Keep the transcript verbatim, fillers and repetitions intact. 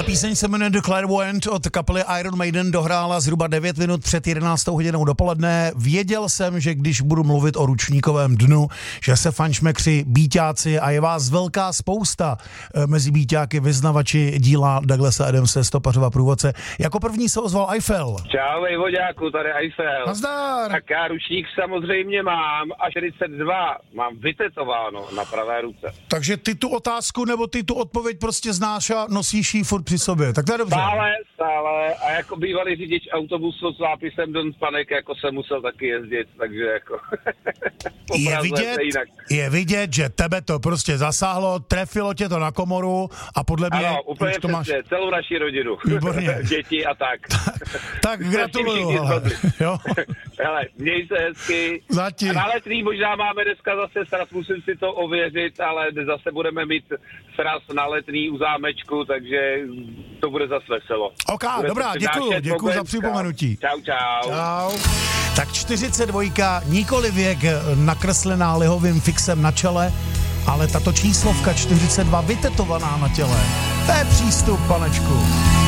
píseň se jmenuje The Clairvoyant od kapely Iron Maiden, dohrála zhruba devět minut před jedenáctou hodinou dopoledne. Věděl jsem, že když budu mluvit o ručníkovém dnu, že se fanšmekři, bíťáci a je vás velká spousta mezi bíťáky vyznavači díla Douglasa Adamse, stopařova průvodce. Jako první se ozval Eiffel. Čau, vejvoďáku, tady Eiffel. Nazdar. Tak já ručník samozřejmě mám a čtyřicet dva mám vytetováno na pravé ruce. Takže ty tu otázku nebo ty tu odpověď prostě znáš a nosíš ji furt při sobě, tak to je dobře. Stále, stále a jako bývalý řidič autobusu s zápisem Don't Panic, jako jsem musel taky jezdit, takže jako... je, vidět, je vidět, že tebe to prostě zasáhlo, trefilo tě to na komoru a podle mě... Ano, úplně to máš... celou naši rodinu. Výborně. Děti a tak. Tak gratuluju, hele. Jo. Hele, měj se hezky. Zatím. A na Letný možná máme dneska zase sraz, musím si to ověřit, ale zase budeme mít sraz na Letný u zámečku, takže to bude zase veselo. Ok, bude dobrá, děkuju, děkuju za připomenutí. Čau, čau. Čau. Tak čtyřicet dva, nikoli věk nakreslená lihovým fixem na čele, ale tato číslovka čtyřicet dva vytetovaná na těle. To je přístup, panečku.